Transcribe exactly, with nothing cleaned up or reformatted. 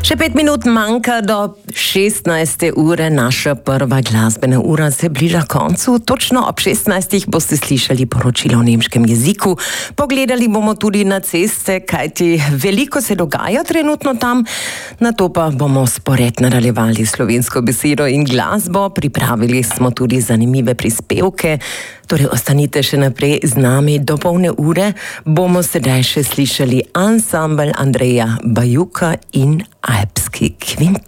Še pet minut manjka do šestnajste ure, naša prva glasbena ura se bliža koncu. Točno ob šestnajstih boste slišali poročilo v nemškem jeziku. Pogledali bomo tudi na ceste, kajti veliko se dogaja trenutno tam. Nato pa bomo spored nadaljevali slovensko besedo in glasbo. Pripravili smo tudi zanimive prispevke. Torej, ostanite še naprej z nami do polne ure. Bomo sedaj še slišali ansambel Andreja Bajuka in Alpski kvint.